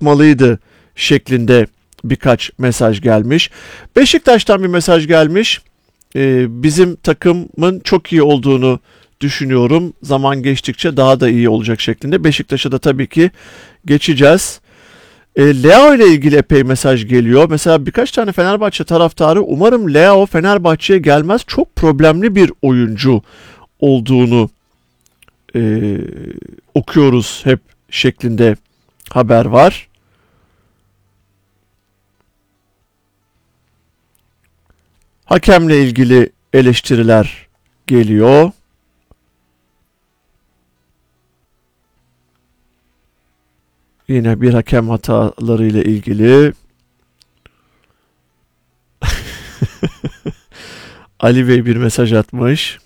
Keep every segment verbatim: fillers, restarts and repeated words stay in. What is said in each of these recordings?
çıkmalıydı şeklinde birkaç mesaj gelmiş. Beşiktaş'tan bir mesaj gelmiş. Ee, bizim takımın çok iyi olduğunu düşünüyorum. Zaman geçtikçe daha da iyi olacak şeklinde. Beşiktaş'a da tabii ki geçeceğiz. E, Leao ile ilgili epey mesaj geliyor. Mesela birkaç tane Fenerbahçe taraftarı umarım Leao Fenerbahçe'ye gelmez, çok problemli bir oyuncu olduğunu e, okuyoruz hep şeklinde haber var. Hakemle ilgili eleştiriler geliyor. Yine bir hakem hataları ile ilgili. Ali Bey bir mesaj atmış.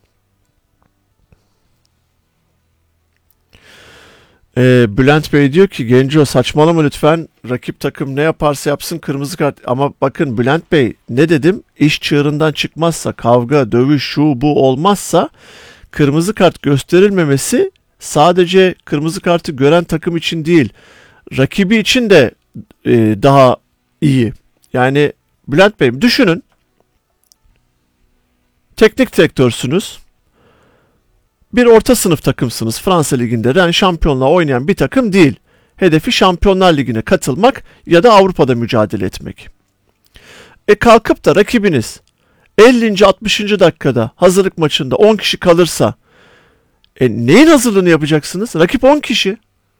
Ee, Bülent Bey diyor ki Genco saçmalama lütfen, rakip takım ne yaparsa yapsın kırmızı kart. Ama bakın Bülent Bey, ne dedim? İş çığırından çıkmazsa, kavga, dövüş, şu bu olmazsa kırmızı kart gösterilmemesi sadece kırmızı kartı gören takım için değil, rakibi için de e, daha iyi. Yani Bülent Bey düşünün, teknik direktörsünüz, bir orta sınıf takımsınız, Fransa Ligi'nde yani şampiyonluğa oynayan bir takım değil. Hedefi Şampiyonlar Ligi'ne katılmak ya da Avrupa'da mücadele etmek. E kalkıp da rakibiniz ellinci altmışıncı dakikada hazırlık maçında on kişi kalırsa e neyin hazırlığını yapacaksınız? Rakip on kişi.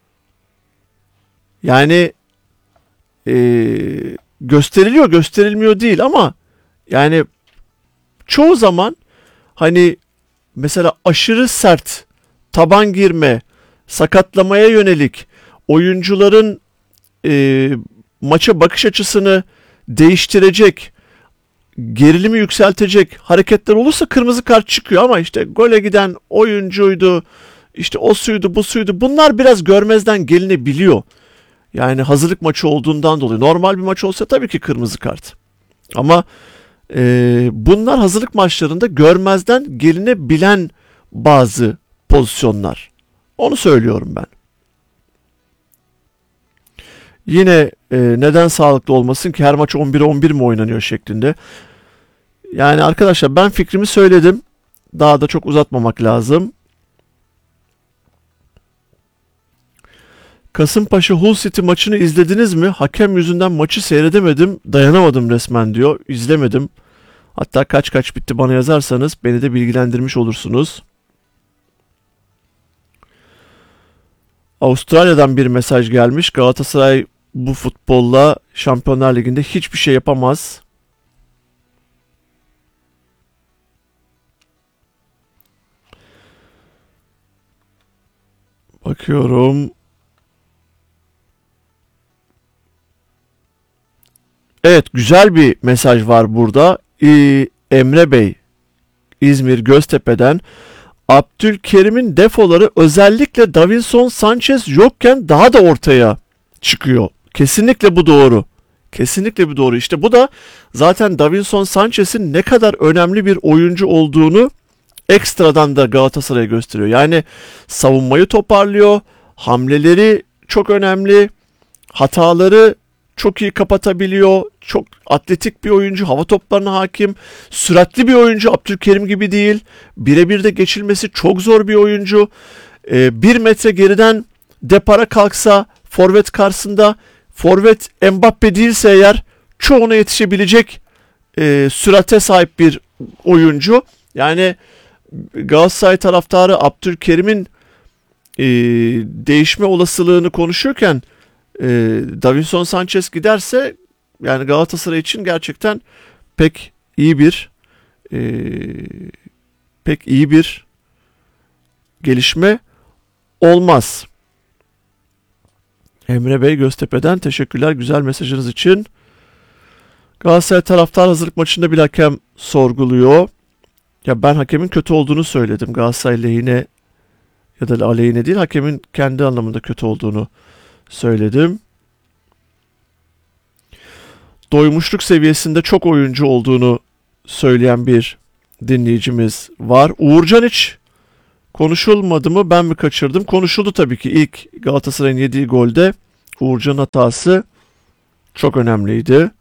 Yani e, gösteriliyor, gösterilmiyor değil ama yani çoğu zaman hani mesela aşırı sert taban girme, sakatlamaya yönelik oyuncuların e, maça bakış açısını değiştirecek, gerilimi yükseltecek hareketler olursa kırmızı kart çıkıyor. Ama işte gole giden oyuncuydu, işte o suydu, bu suydu, bunlar biraz görmezden gelinebiliyor. Yani hazırlık maçı olduğundan dolayı. Normal bir maç olsa tabii ki kırmızı kart. Ama e, bunlar hazırlık maçlarında görmezden gelinebilen bazı pozisyonlar. Onu söylüyorum ben. Yine e, neden sağlıklı olmasın ki her maç on bire on bir mi oynanıyor şeklinde. Yani arkadaşlar ben fikrimi söyledim. Daha da çok uzatmamak lazım. Kasımpaşa Hull City maçını izlediniz mi? Hakem yüzünden maçı seyredemedim. Dayanamadım resmen diyor. İzlemedim. Hatta kaç kaç bitti bana yazarsanız beni de bilgilendirmiş olursunuz. Avustralya'dan bir mesaj gelmiş. Galatasaray bu futbolla Şampiyonlar Ligi'nde hiçbir şey yapamaz. Bakıyorum. Evet, güzel bir mesaj var burada. Ee, Emre Bey İzmir Göztepe'den, Abdülkerim'in defoları özellikle Davinson Sanchez yokken daha da ortaya çıkıyor. Kesinlikle bu doğru. Kesinlikle bu doğru. İşte bu da zaten Davinson Sanchez'in ne kadar önemli bir oyuncu olduğunu ekstradan da Galatasaray'a gösteriyor. Yani savunmayı toparlıyor, hamleleri çok önemli, hataları çok iyi kapatabiliyor, çok atletik bir oyuncu, hava toplarına hakim, süratli bir oyuncu, Abdülkerim gibi değil, birebir de geçilmesi çok zor bir oyuncu. Ee, bir metre geriden depara kalksa forvet karşısında, forvet Mbappe değilse eğer çoğuna yetişebilecek e, sürate sahip bir oyuncu. Yani Galatasaray taraftarı Abdülkerim'in e, değişme olasılığını konuşurken e, Davinson Sanchez giderse yani Galatasaray için gerçekten pek iyi bir e, pek iyi bir gelişme olmaz. Emre Bey Göztepe'den teşekkürler güzel mesajınız için. Galatasaray taraftar hazırlık maçında bir hakem sorguluyor. Ya ben hakemin kötü olduğunu söyledim. Galatasaray lehine ya da aleyhine değil, hakemin kendi anlamında kötü olduğunu söyledim. Doymuşluk seviyesinde çok oyuncu olduğunu söyleyen bir dinleyicimiz var. Uğurcan hiç konuşulmadı mı? Ben mi kaçırdım? Konuşuldu tabii ki ilk Galatasaray'ın yediği golde. Uğurcan'ın hatası çok önemliydi.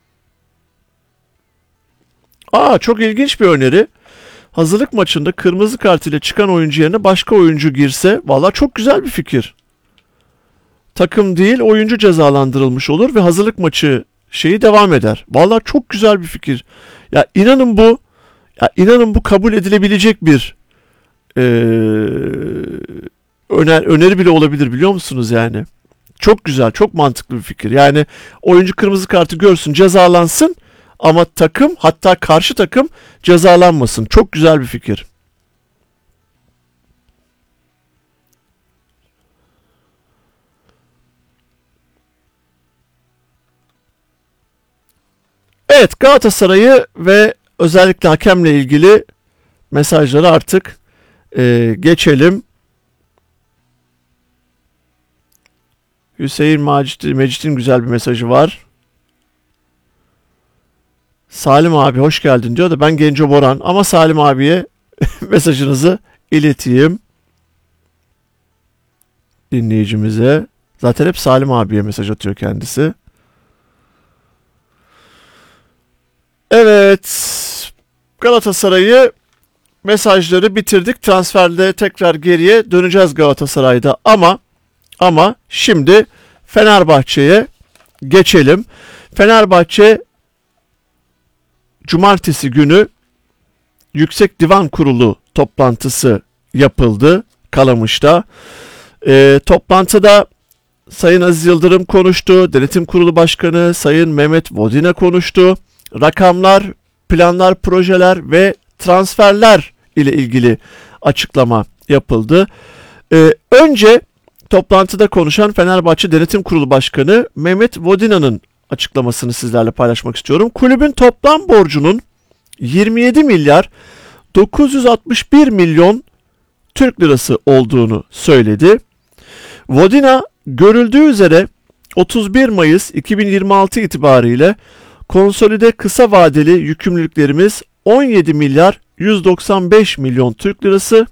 Aa, çok ilginç bir öneri. Hazırlık maçında kırmızı kart ile çıkan oyuncu yerine başka oyuncu girse, valla çok güzel bir fikir. Takım değil, oyuncu cezalandırılmış olur ve hazırlık maçı şeyi devam eder. Valla çok güzel bir fikir. Ya inanın bu, ya inanın bu kabul edilebilecek bir ee, öner, öneri bile olabilir, biliyor musunuz yani? Çok güzel, çok mantıklı bir fikir. Yani oyuncu kırmızı kartı görsün, cezalansın ama takım, hatta karşı takım cezalanmasın. Çok güzel bir fikir. Evet, Galatasaray'ı ve özellikle hakemle ilgili mesajları artık e, geçelim. Hüseyin Macit, Mecit'in güzel bir mesajı var. Salim abi hoş geldin diyor da ben Genco Boran, ama Salim abiye mesajınızı ileteyim dinleyicimize. Zaten hep Salim abiye mesaj atıyor kendisi. Evet, Galatasaray'ı mesajları bitirdik. Transferde tekrar geriye döneceğiz Galatasaray'da ama ama şimdi Fenerbahçe'ye geçelim. Fenerbahçe Cumartesi günü Yüksek Divan Kurulu toplantısı yapıldı Kalamış'ta. E, toplantıda Sayın Aziz Yıldırım konuştu. Denetim Kurulu Başkanı Sayın Mehmet Vodina konuştu. Rakamlar, planlar, projeler ve transferler ile ilgili açıklama yapıldı. E, önce toplantıda konuşan Fenerbahçe Denetim Kurulu Başkanı Mehmet Vodina'nın açıklamasını sizlerle paylaşmak istiyorum. Kulübün toplam borcunun yirmi yedi milyar dokuz yüz altmış bir milyon Türk lirası olduğunu söyledi. Vodina, görüldüğü üzere otuz bir Mayıs iki bin yirmi altı itibariyle konsolide kısa vadeli yükümlülüklerimiz on yedi milyar yüz doksan beş milyon Türk lirası,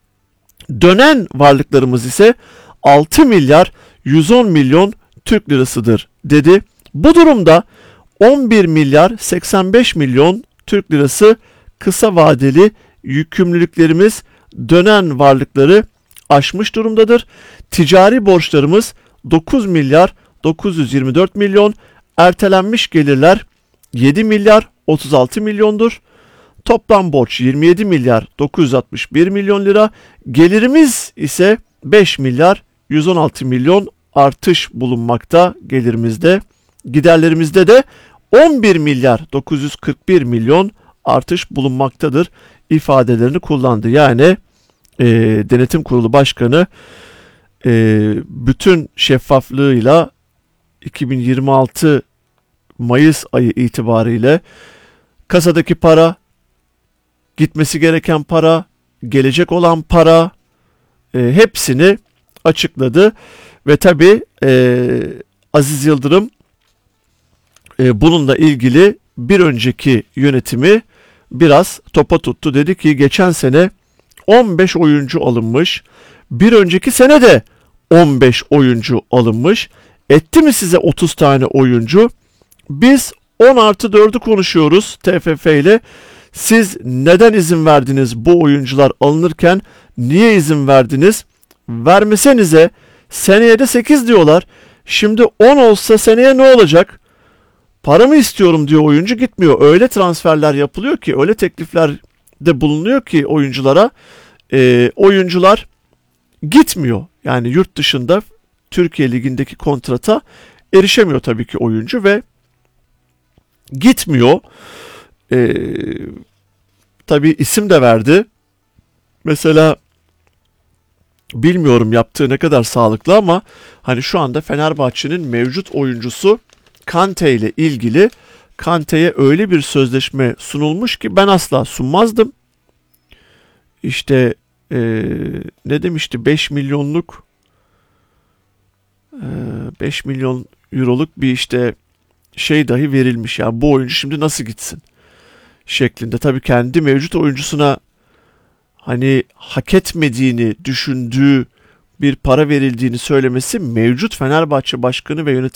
dönen varlıklarımız ise altı milyar yüz on milyon Türk lirasıdır dedi. Bu durumda on bir milyar seksen beş milyon Türk lirası kısa vadeli yükümlülüklerimiz dönen varlıkları aşmış durumdadır. Ticari borçlarımız dokuz milyar dokuz yüz yirmi dört milyon, ertelenmiş gelirler yedi milyar otuz altı milyondur. Toplam borç yirmi yedi milyar dokuz yüz altmış bir milyon lira. Gelirimiz ise beş milyar yüz on altı milyon artış bulunmakta gelirimizde. Giderlerimizde de on bir milyar dokuz yüz kırk bir milyon artış bulunmaktadır ifadelerini kullandı. Yani e, Denetim Kurulu Başkanı e, bütün şeffaflığıyla iki bin yirmi altı Mayıs ayı itibariyle kasadaki para, gitmesi gereken para, gelecek olan para e, hepsini açıkladı. Ve tabii e, Aziz Yıldırım e, bununla ilgili bir önceki yönetimi biraz topa tuttu. Dedi ki geçen sene on beş oyuncu alınmış, bir önceki sene de on beş oyuncu alınmış. Etti mi size otuz tane oyuncu? Biz on artı dördü konuşuyoruz T F F ile. Siz neden izin verdiniz bu oyuncular alınırken? Niye izin verdiniz? Vermesenize seneye de sekiz diyorlar. Şimdi on olsa seneye ne olacak? Para mı istiyorum diyor oyuncu, gitmiyor. Öyle transferler yapılıyor ki, öyle teklifler de bulunuyor ki oyunculara. E, oyuncular gitmiyor. Yani yurt dışında Türkiye Ligi'ndeki kontrata erişemiyor tabii ki oyuncu ve gitmiyor. E, tabii isim de verdi. Mesela bilmiyorum yaptığı ne kadar sağlıklı ama hani şu anda Fenerbahçe'nin mevcut oyuncusu Kante ile ilgili, Kante'ye öyle bir sözleşme sunulmuş ki ben asla sunmazdım. İşte ee, ne demişti, beş milyonluk beş milyon euroluk bir işte şey dahi verilmiş. Yani bu oyuncu şimdi nasıl gitsin şeklinde. Tabii kendi mevcut oyuncusuna hani hak etmediğini düşündüğü bir para verildiğini söylemesi mevcut Fenerbahçe Başkanı ve yönetimi